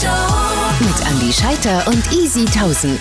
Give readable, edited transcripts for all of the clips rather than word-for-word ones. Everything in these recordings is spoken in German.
Mit Andi Scheiter und Easy 1000.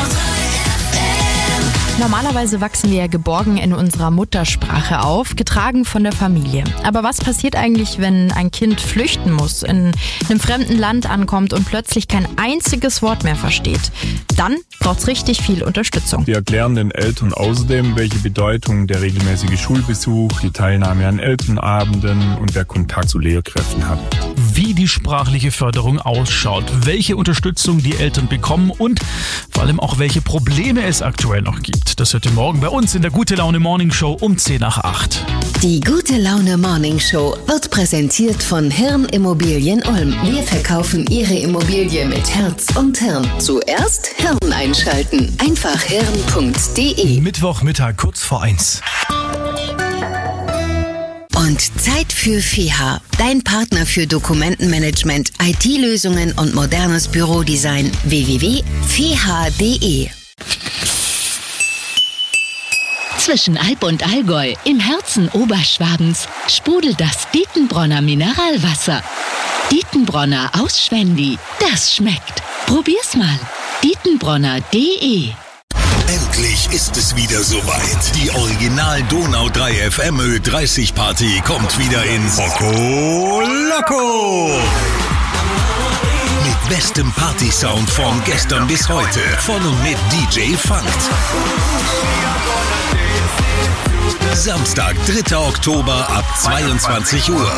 Normalerweise wachsen wir ja geborgen in unserer Muttersprache auf, getragen von der Familie. Aber was passiert eigentlich, wenn ein Kind flüchten muss, in einem fremden Land ankommt und plötzlich kein einziges Wort mehr versteht? Dann braucht es richtig viel Unterstützung. Wir erklären den Eltern außerdem, welche Bedeutung der regelmäßige Schulbesuch, die Teilnahme an Elternabenden und der Kontakt zu Lehrkräften hat. Wie die sprachliche Förderung ausschaut, welche Unterstützung die Eltern bekommen und vor allem auch welche Probleme es aktuell noch gibt. Das hört ihr morgen bei uns in der Gute Laune Morning Show um 10:08. Die Gute Laune Morning Show wird präsentiert von Hirn Immobilien Ulm. Wir verkaufen Ihre Immobilie mit Herz und Hirn. Zuerst Hirn einschalten. Einfach hirn.de. Mittwochmittag kurz vor 1. Und Zeit für FEHA, dein Partner für Dokumentenmanagement, IT-Lösungen und modernes Bürodesign. www.feha.de. Zwischen Alp und Allgäu, im Herzen Oberschwabens, sprudelt das Dietenbronner Mineralwasser. Dietenbronner aus Schwendi, das schmeckt. Probier's mal. Dietenbronner.de. Endlich ist es wieder soweit. Die Original Donau 3 FM Ö30 Party kommt wieder ins Poco Loco. Mit bestem Party-Sound von gestern bis heute. Von und mit DJ Funk. Samstag, 3. Oktober ab 22 Uhr.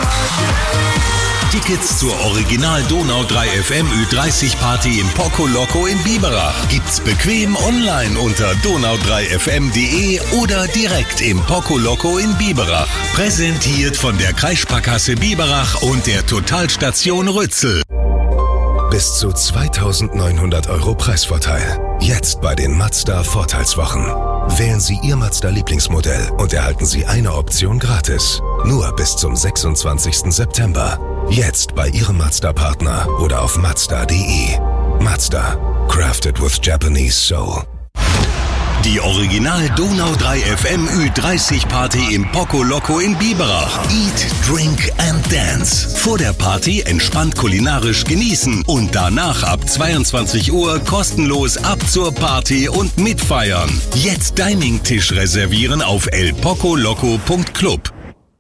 Tickets zur Original Donau 3 FM Ü30 Party im Poco Loco in Biberach gibt's bequem online unter donau3fm.de oder direkt im Poco Loco in Biberach. Präsentiert von der Kreissparkasse Biberach und der Totalstation Rützel. Bis zu 2.900 € Preisvorteil. Jetzt bei den Mazda Vorteilswochen. Wählen Sie Ihr Mazda Lieblingsmodell und erhalten Sie eine Option gratis. Nur bis zum 26. September. Jetzt bei Ihrem Mazda-Partner oder auf Mazda.de. Mazda. Crafted with Japanese Soul. Die Original Donau 3 FM Ü30 Party im Poco Loco in Biberach. Eat, Drink and Dance. Vor der Party entspannt kulinarisch genießen und danach ab 22 Uhr kostenlos ab zur Party und mitfeiern. Jetzt Dining-Tisch reservieren auf elpocoloco.club.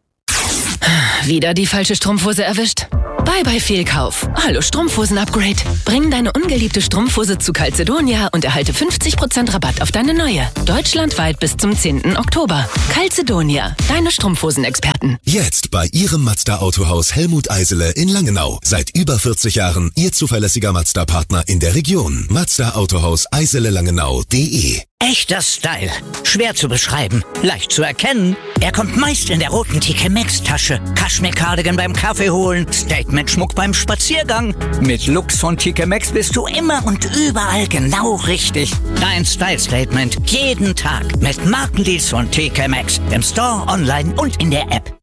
Wieder die falsche Strumpfhose erwischt? Bye Fehlkauf. Hallo Strumpfhosen-Upgrade. Bring deine ungeliebte Strumpfhose zu Calzedonia und erhalte 50% Rabatt auf deine neue. Deutschlandweit bis zum 10. Oktober. Calzedonia, deine Strumpfhosen-Experten. Jetzt bei Ihrem Mazda-Autohaus Helmut Eisele in Langenau. Seit über 40 Jahren Ihr zuverlässiger Mazda-Partner in der Region. Mazda-Autohaus Eisele-Langenau.de. Echter Style. Schwer zu beschreiben, leicht zu erkennen. Er kommt meist in der roten TK Maxx Tasche. Kaschmir-Cardigan beim Kaffee holen, Statement-Schmuck beim Spaziergang. Mit Looks von TK Maxx bist du immer und überall genau richtig. Dein Style-Statement jeden Tag mit Markendeals von TK Maxx. Im Store, online und in der App.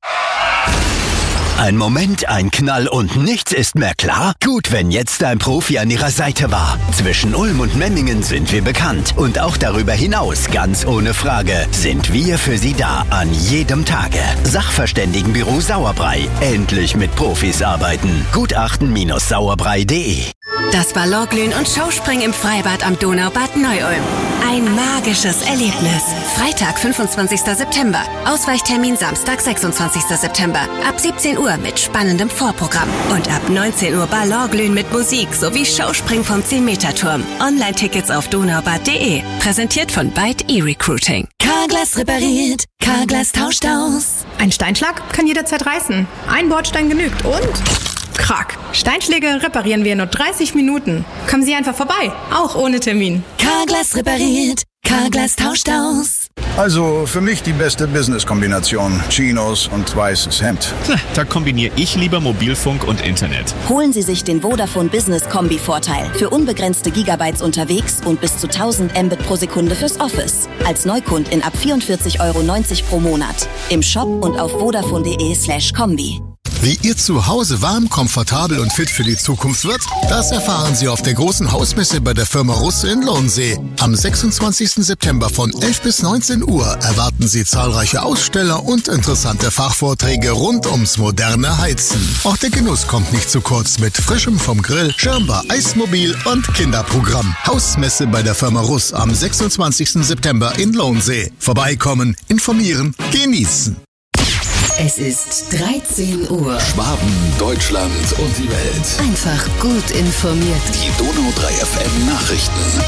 Ein Moment, ein Knall und nichts ist mehr klar? Gut, wenn jetzt ein Profi an Ihrer Seite war. Zwischen Ulm und Memmingen sind wir bekannt. Und auch darüber hinaus, ganz ohne Frage, sind wir für Sie da an jedem Tage. Sachverständigenbüro Sauerbrei. Endlich mit Profis arbeiten. Gutachten-sauerbrei.de. Das Ballonglühen und Showspringen im Freibad am Donaubad Neu-Ulm. Ein magisches Erlebnis. Freitag, 25. September. Ausweichtermin Samstag, 26. September. Ab 17 Uhr mit spannendem Vorprogramm. Und ab 19 Uhr Ballonglühen mit Musik sowie Showspringen vom 10-Meter-Turm. Online-Tickets auf donaubad.de. Präsentiert von Byte E-Recruiting. Carglass repariert. Carglass tauscht aus. Ein Steinschlag kann jederzeit reißen. Ein Bordstein genügt und... Krack. Steinschläge reparieren wir in nur 30 Minuten. Kommen Sie einfach vorbei, auch ohne Termin. Carglass repariert. Carglass tauscht aus. Also für mich die beste Business-Kombination. Chinos und weißes Hemd. Da kombiniere ich lieber Mobilfunk und Internet. Holen Sie sich den Vodafone Business Kombi-Vorteil. Für unbegrenzte Gigabytes unterwegs und bis zu 1000 Mbit pro Sekunde fürs Office. Als Neukundin ab 44,90 € pro Monat. Im Shop und auf vodafone.de/kombi. Wie Ihr Zuhause warm, komfortabel und fit für die Zukunft wird, das erfahren Sie auf der großen Hausmesse bei der Firma Russ in Lohnsee. Am 26. September von 11 bis 19 Uhr erwarten Sie zahlreiche Aussteller und interessante Fachvorträge rund ums moderne Heizen. Auch der Genuss kommt nicht zu kurz mit Frischem vom Grill, Schirmbar, Eismobil und Kinderprogramm. Hausmesse bei der Firma Russ am 26. September in Lohnsee. Vorbeikommen, informieren, genießen. Es ist 13 Uhr. Schwaben, Deutschland und die Welt. Einfach gut informiert. Die Donau 3 FM Nachrichten.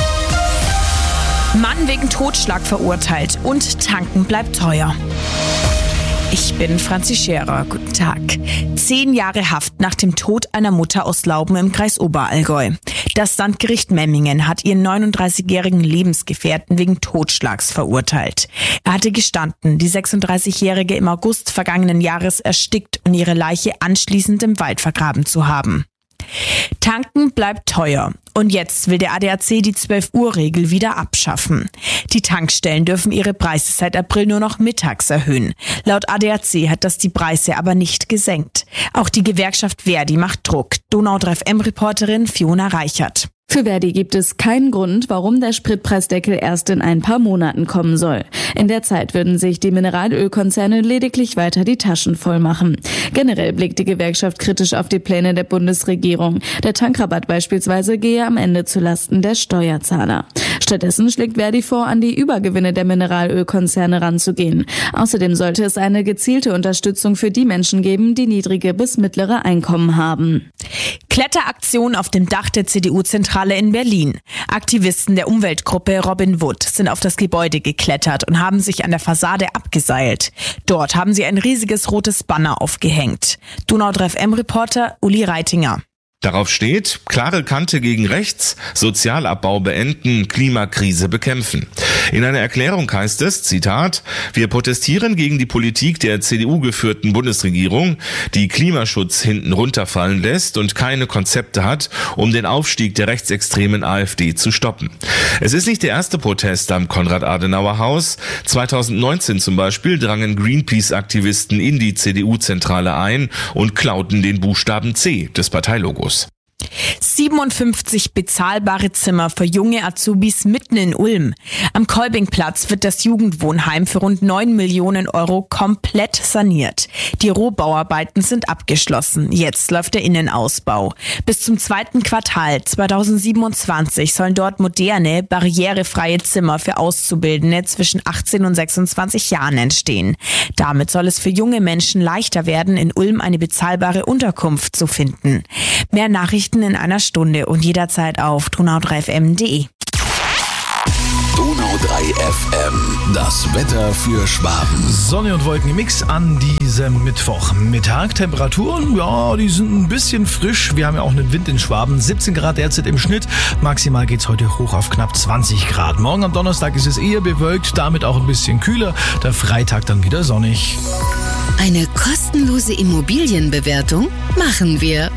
Mann wegen Totschlag verurteilt und tanken bleibt teuer. Ich bin Franzi Scherer. Guten Tag. 10 Jahre Haft nach dem Tod einer Mutter aus Lauben im Kreis Oberallgäu. Das Landgericht Memmingen hat ihren 39-jährigen Lebensgefährten wegen Totschlags verurteilt. Er hatte gestanden, die 36-Jährige im August vergangenen Jahres erstickt und ihre Leiche anschließend im Wald vergraben zu haben. Tanken bleibt teuer. Und jetzt will der ADAC die 12-Uhr-Regel wieder abschaffen. Die Tankstellen dürfen ihre Preise seit April nur noch mittags erhöhen. Laut ADAC hat das die Preise aber nicht gesenkt. Auch die Gewerkschaft Verdi macht Druck. Donau 3 FM-Reporterin Fiona Reichert. Für Verdi gibt es keinen Grund, warum der Spritpreisdeckel erst in ein paar Monaten kommen soll. In der Zeit würden sich die Mineralölkonzerne lediglich weiter die Taschen voll machen. Generell blickt die Gewerkschaft kritisch auf die Pläne der Bundesregierung. Der Tankrabatt beispielsweise gehe am Ende zulasten der Steuerzahler. Stattdessen schlägt Verdi vor, an die Übergewinne der Mineralölkonzerne ranzugehen. Außerdem sollte es eine gezielte Unterstützung für die Menschen geben, die niedrige bis mittlere Einkommen haben. Kletteraktion auf dem Dach der CDU-Zentrale in Berlin. Aktivisten der Umweltgruppe Robin Wood sind auf das Gebäude geklettert und haben sich an der Fassade abgeseilt. Dort haben sie ein riesiges rotes Banner aufgehängt. Donau 3 FM-Reporter Uli Reitinger. Darauf steht, klare Kante gegen rechts, Sozialabbau beenden, Klimakrise bekämpfen. In einer Erklärung heißt es, Zitat, wir protestieren gegen die Politik der CDU-geführten Bundesregierung, die Klimaschutz hinten runterfallen lässt und keine Konzepte hat, um den Aufstieg der rechtsextremen AfD zu stoppen. Es ist nicht der erste Protest am Konrad-Adenauer-Haus. 2019 zum Beispiel drangen Greenpeace-Aktivisten in die CDU-Zentrale ein und klauten den Buchstaben C des Parteilogos. 57 bezahlbare Zimmer für junge Azubis mitten in Ulm. Am Kolbingplatz wird das Jugendwohnheim für rund 9 Millionen Euro komplett saniert. Die Rohbauarbeiten sind abgeschlossen. Jetzt läuft der Innenausbau. Bis zum 2. Quartal 2027 sollen dort moderne, barrierefreie Zimmer für Auszubildende zwischen 18 und 26 Jahren entstehen. Damit soll es für junge Menschen leichter werden, in Ulm eine bezahlbare Unterkunft zu finden. Mehr Nachrichten in einer Stunde und jederzeit auf donau3fm.de. Donau 3 FM, das Wetter für Schwaben. Sonne und Wolken im Mix an diesem Mittwochmittag. Temperaturen, ja, die sind ein bisschen frisch. Wir haben ja auch einen Wind in Schwaben. 17 Grad derzeit im Schnitt. Maximal geht's heute hoch auf knapp 20 Grad. Morgen am Donnerstag ist es eher bewölkt, damit auch ein bisschen kühler. Der Freitag dann wieder sonnig. Eine kostenlose Immobilienbewertung machen wir.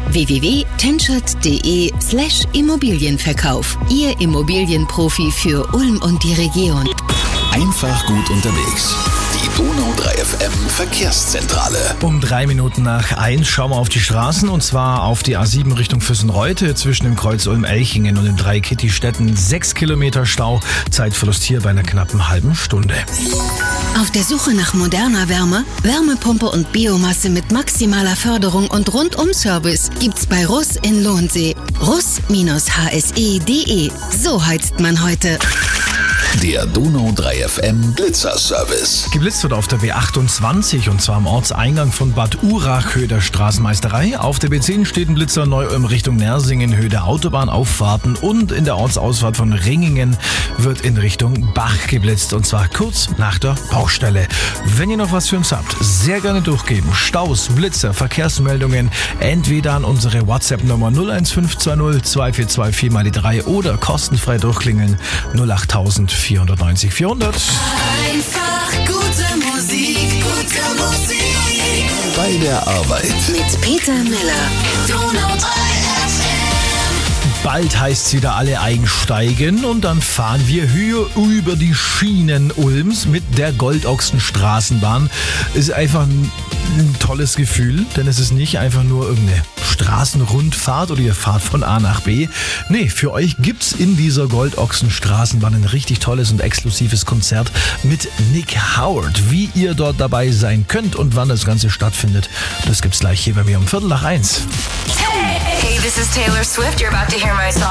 www.tenschert.de/Immobilienverkauf. Ihr Immobilienprofi für Ulm und die Region. Einfach gut unterwegs. Die Donau 3 FM Verkehrszentrale. Um 3 Minuten nach 1 schauen wir auf die Straßen und zwar auf die A7 Richtung Füssenreute zwischen dem Kreuz Ulm-Elchingen und den 3 Kitty-Städten. 6 Kilometer Stau, Zeitverlust hier bei einer knappen halben Stunde. Auf der Suche nach moderner Wärme, Wärmepumpe und Biomasse mit maximaler Förderung und Rundum-Service gibt's bei Russ in Lohnsee. Russ-hse.de. So heizt man heute. Der Donau 3 FM Blitzerservice. Geblitzt wird auf der B28 und zwar am Ortseingang von Bad Urach, Höhe der Straßenmeisterei. Auf der B10 steht ein Blitzer Neu-Ulm Richtung Nersingen, Höhe der Autobahnauffahrten. Und in der Ortsausfahrt von Ringingen wird in Richtung Bach geblitzt und zwar kurz nach der Baustelle. Wenn ihr noch was für uns habt, sehr gerne durchgeben. Staus, Blitzer, Verkehrsmeldungen entweder an unsere WhatsApp-Nummer 01520 2424 mal die 3 oder kostenfrei durchklingeln 08000 490 400. Einfach gute Musik, gute Musik. Bei der Arbeit. Mit Peter Miller. Donau 3 FM. Bald heißt sie da alle einsteigen und dann fahren wir hier über die Schienen Ulms mit der Goldochsenstraßenbahn. Ist einfach ein tolles Gefühl, denn es ist nicht einfach nur irgendeine Straßenrundfahrt oder ihr fahrt von A nach B. Nee, für euch gibt's in dieser Goldochsenstraßenbahn ein richtig tolles und exklusives Konzert mit Nick Howard. Wie ihr dort dabei sein könnt und wann das Ganze stattfindet, das gibt's gleich hier bei mir um 1:15. Hey, this is Taylor Swift. You're about to hear my song.